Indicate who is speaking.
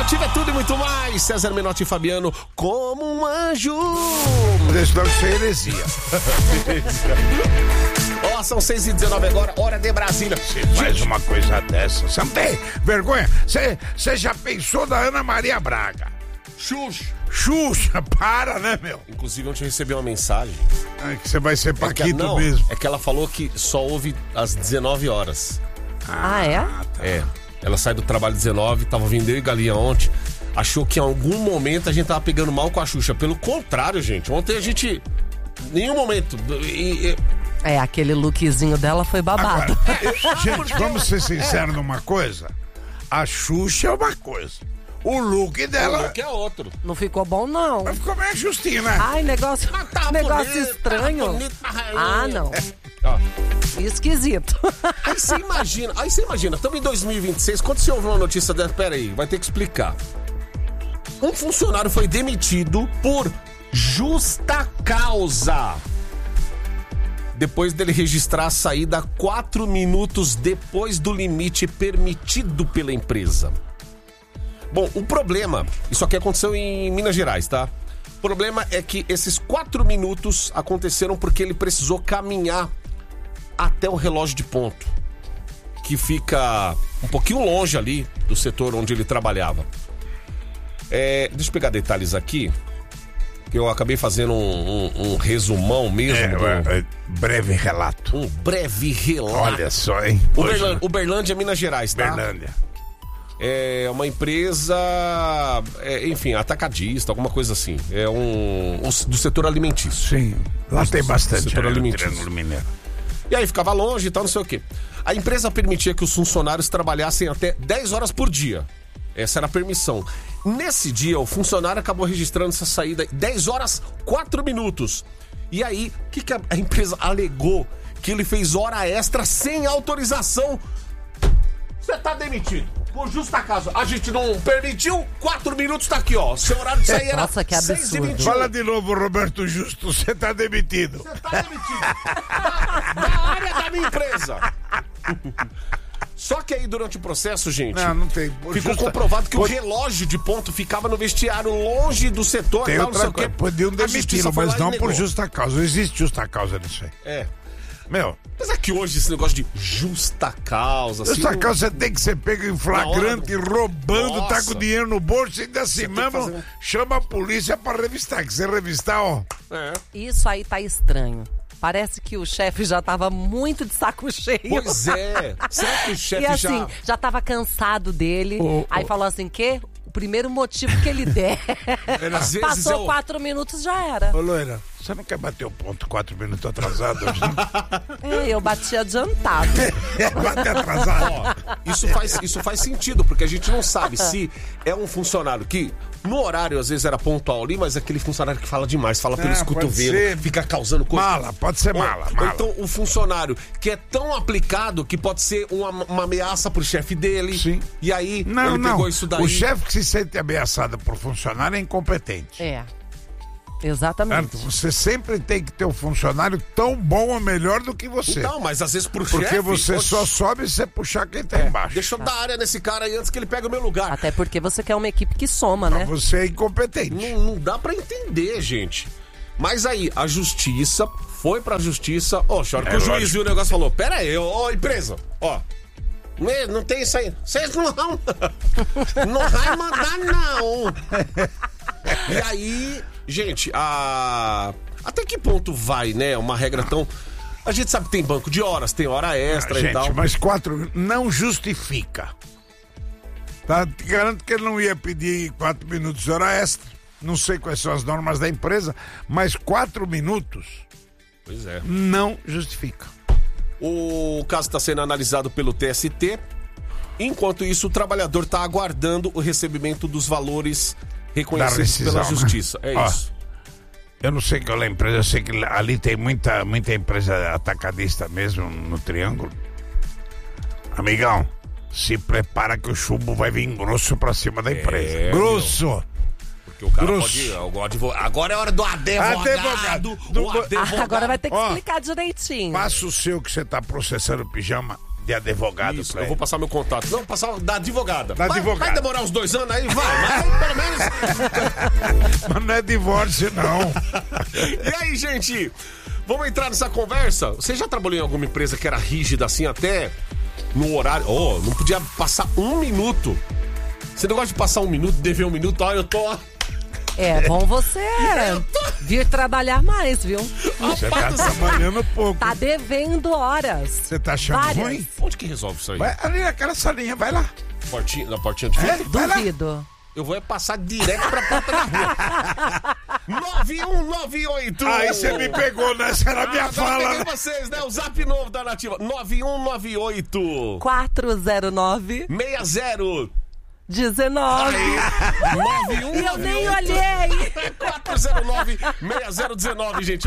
Speaker 1: Ativa é tudo e muito mais. César Menotti e Fabiano como um anjo.
Speaker 2: Deixa eu ser heresia.
Speaker 1: Ó, são 6h19 agora, hora de Brasília.
Speaker 2: Você faz uma coisa dessa, você não tem vergonha? Você já pensou da Ana Maria Braga? Xuxa, para, né, meu?
Speaker 1: Inclusive, ontem eu recebi uma mensagem.
Speaker 2: É que você vai ser Paquito mesmo.
Speaker 1: É que ela falou que só ouve às 19 horas.
Speaker 3: Ah, é?
Speaker 2: Tá.
Speaker 1: É. Ela sai do trabalho 19, tava vindo eu e Galinha ontem. Achou que em algum momento a gente tava pegando mal com a Xuxa. Pelo contrário, gente. Ontem a gente... Nenhum momento...
Speaker 3: Aquele lookzinho dela foi babado.
Speaker 2: Agora, gente, vamos ser sinceros numa coisa. A Xuxa é uma coisa. O look dela...
Speaker 1: O look é outro.
Speaker 3: Não ficou bom, não.
Speaker 2: Mas ficou meio justinho, né?
Speaker 3: Ai, negócio
Speaker 1: bonito,
Speaker 3: estranho.
Speaker 1: bonito,
Speaker 3: Não.
Speaker 1: Ó.
Speaker 3: Esquisito.
Speaker 1: Aí você imagina, estamos em 2026, quando você ouve uma notícia dessa, peraí, vai ter que explicar. Um funcionário foi demitido por justa causa. Depois dele registrar a saída 4 minutos depois do limite permitido pela empresa. Bom, o problema, isso aqui aconteceu em Minas Gerais, tá? O problema é que esses 4 minutos aconteceram porque ele precisou caminhar até o relógio de ponto, que fica um pouquinho longe ali do setor onde ele trabalhava. Deixa eu pegar detalhes aqui, que eu acabei fazendo um resumão mesmo.
Speaker 2: Breve relato.
Speaker 1: Um breve relato.
Speaker 2: Olha só, hein?
Speaker 1: Uberlândia, Minas Gerais, tá?
Speaker 2: Uberlândia.
Speaker 1: É uma empresa, enfim, atacadista, alguma coisa assim. Do setor alimentício.
Speaker 2: Sim, lá tem bastante.
Speaker 1: Setor alimentício.
Speaker 2: Triângulo Mineiro.
Speaker 1: E aí ficava longe e tal, não sei o quê. A empresa permitia que os funcionários trabalhassem até 10 horas por dia. Essa era a permissão. Nesse dia, o funcionário acabou registrando essa saída 10 horas 4 minutos. E aí, o que a empresa alegou? Que ele fez hora extra sem autorização. Você tá demitido. Por justa causa. A gente não permitiu, 4 minutos tá aqui, ó. Seu horário de sair era
Speaker 3: Nossa, que absurdo.
Speaker 1: 6h21.
Speaker 2: Fala de novo, Roberto Justo, você tá demitido.
Speaker 1: Você tá demitido. Da área da minha empresa. Só que aí, durante o processo, gente,
Speaker 2: não tem.
Speaker 1: ficou comprovado que o relógio de ponto ficava no vestiário, longe do setor.
Speaker 2: Tem
Speaker 1: tal,
Speaker 2: outra
Speaker 1: não sei
Speaker 2: coisa.
Speaker 1: o quê.
Speaker 2: Podiam
Speaker 1: A
Speaker 2: demitir,
Speaker 1: justiça foi
Speaker 2: mas
Speaker 1: lá e
Speaker 2: não
Speaker 1: negou.
Speaker 2: por justa causa. Não existe justa causa nisso aí. Meu,
Speaker 1: Mas é que hoje esse negócio de justa causa...
Speaker 2: justa
Speaker 1: assim,
Speaker 2: causa você tem que ser pego em flagrante, roubando, tá com
Speaker 1: Nossa.
Speaker 2: dinheiro no bolso, ainda assim
Speaker 1: tem que
Speaker 2: mesmo,
Speaker 1: fazer
Speaker 2: chama a polícia pra revistar. Que você revistar, ó.
Speaker 3: Isso aí tá estranho. Parece que o chefe já tava muito de saco cheio.
Speaker 1: Pois é. Será que o chefe
Speaker 3: E assim, já tava cansado dele. Aí falou assim, que o primeiro motivo que ele der.
Speaker 1: Às vezes
Speaker 3: Passou 4 minutos, já era.
Speaker 2: Ô, Loira, você não quer bater o ponto 4 minutos atrasado hoje?
Speaker 3: Eu bati adiantado.
Speaker 2: Bater atrasado?
Speaker 1: Ó, isso faz sentido, porque a gente não sabe se é um funcionário que, no horário, às vezes era pontual ali, mas é aquele funcionário que fala demais, fala pelos
Speaker 2: pode
Speaker 1: cotovelos,
Speaker 2: ser.
Speaker 1: fica causando coisa.
Speaker 2: Mala, pode ser mala.
Speaker 1: Ou então o funcionário que é tão aplicado que pode ser uma ameaça pro chefe dele.
Speaker 2: Sim.
Speaker 1: E aí
Speaker 2: Não,
Speaker 1: ele pegou isso daí.
Speaker 2: O chefe que se sente ameaçado por funcionário é incompetente.
Speaker 3: Exatamente.
Speaker 2: Certo? Você sempre tem que ter um funcionário tão bom ou melhor do que você.
Speaker 1: Não, mas às vezes pro chefe...
Speaker 2: Porque você só sobe se você puxar quem tá embaixo.
Speaker 1: Deixa eu dar área nesse cara aí antes que ele pegue o meu lugar.
Speaker 3: Até porque você quer uma equipe que soma, né?
Speaker 2: Você é incompetente.
Speaker 1: Não dá pra entender, gente. Mas aí, a justiça foi pra justiça. Ó, que o juiz viu o negócio e falou: pera aí, ó, empresa, ó. Não tem isso aí. Vocês não vão. Não vai mandar, não. E aí, gente, até que ponto vai, né? Uma regra tão. A gente sabe que tem banco de horas, tem hora extra e tal.
Speaker 2: Mas 4 não justifica. Tá? Te garanto que ele não ia pedir 4 minutos de hora extra. Não sei quais são as normas da empresa, mas 4 minutos
Speaker 1: Pois é.
Speaker 2: não justifica.
Speaker 1: O caso está sendo analisado pelo TST. Enquanto isso, o trabalhador está aguardando o recebimento dos valores reconhecidos pela justiça.
Speaker 2: Né?
Speaker 1: É isso.
Speaker 2: Eu não sei qual é a empresa, eu sei que ali tem muita empresa atacadista mesmo no Triângulo. Amigão, se prepara que o chumbo vai vir grosso pra cima da empresa. Grosso!
Speaker 1: Porque o cara
Speaker 2: grosso.
Speaker 1: pode... Agora é hora do advogado.
Speaker 3: Agora vai ter que explicar direitinho.
Speaker 2: Faça o seu que você tá processando pijama de advogado.
Speaker 1: Isso, eu vou passar meu contato. Não, passar da advogada. Vai demorar uns 2 anos aí? Vai, mas pelo menos...
Speaker 2: Mas não é divórcio, não.
Speaker 1: E aí, gente? Vamos entrar nessa conversa? Você já trabalhou em alguma empresa que era rígida assim até no horário? Não podia passar 1 minuto. Você não gosta de passar 1 minuto, dever 1 minuto? Eu tô...
Speaker 3: É bom você vir trabalhar mais, viu?
Speaker 2: Você tá trabalhando pouco.
Speaker 3: Tá devendo horas.
Speaker 2: Você tá achando ruim?
Speaker 1: Onde que resolve isso aí?
Speaker 2: Vai ali naquela salinha, vai lá.
Speaker 1: Na portinha de vidro?
Speaker 3: Duvido.
Speaker 1: Eu vou passar direto pra porta da rua. 9198.
Speaker 2: Aí você me pegou, né? Essa era a minha fala.
Speaker 1: Eu vocês, né? O zap novo da Nativa. 9198
Speaker 3: 409
Speaker 1: 60
Speaker 3: 19.
Speaker 1: Aí, 9198
Speaker 3: Eu nem olhei.
Speaker 1: 409 6019, gente.